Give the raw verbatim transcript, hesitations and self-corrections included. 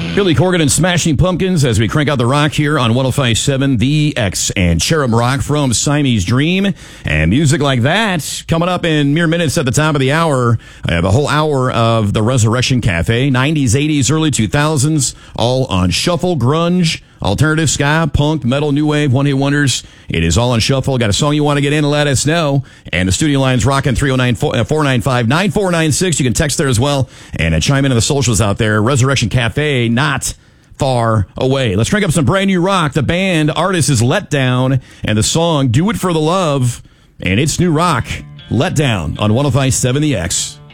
Billy Corgan and Smashing Pumpkins as we crank out the rock here on one oh five point seven The X and Cherub Rock from Siamese Dream. And music like that coming up in mere minutes at the top of the hour. I have a whole hour of the Resurrection Cafe, nineties, eighties, early two thousands, all on shuffle, grunge, alternative, ska, punk, metal, new wave, one-hit wonders. It is all on shuffle. Got a song you want to get in, let us know. And the studio line's rocking three oh nine, four nine five, nine four nine six. You can text there as well and uh, chime in on the socials out there. Resurrection Cafe, not far away. Let's crank up some brand new rock. The band artist is Let Down, and the song Do It For The Love, and it's new rock. Let Down on one oh five point seven The X.